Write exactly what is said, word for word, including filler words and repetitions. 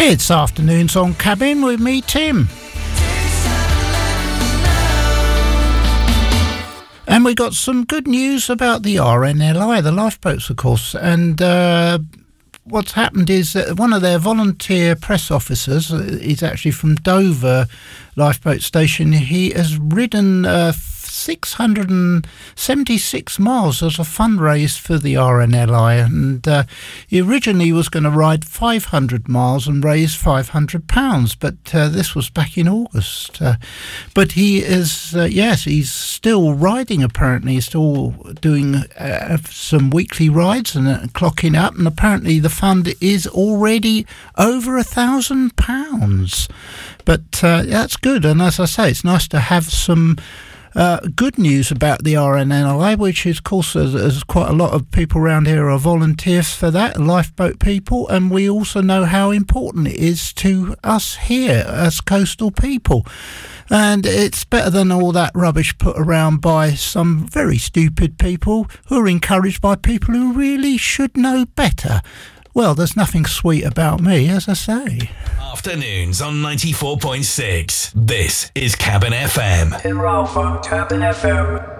It's afternoons on Cabin with me, Tim. And we got some good news about the R N L I, the lifeboats, of course. And uh, what's happened is that one of their volunteer press officers, is actually from Dover Lifeboat Station. He has ridden uh, six hundred seventy-six miles as a fundraise for the R N L I, and uh, he originally was going to ride five hundred miles and raise five hundred pounds, but uh, this was back in August. Uh, but he is, uh, yes, he's still riding apparently. He's still doing uh, some weekly rides and uh, clocking up, and apparently the fund is already over a thousand pounds. But uh, that's good, and as I say, it's nice to have some Uh, good news about the R N L I, which is, of course, there's, there's quite a lot of people around here are volunteers for that, lifeboat people, and we also know how important it is to us here as coastal people. And it's better than all that rubbish put around by some very stupid people who are encouraged by people who really should know better. Well, there's nothing sweet about me, as I say. Afternoons on ninety-four point six. This is Cabin F M. Cabin F M.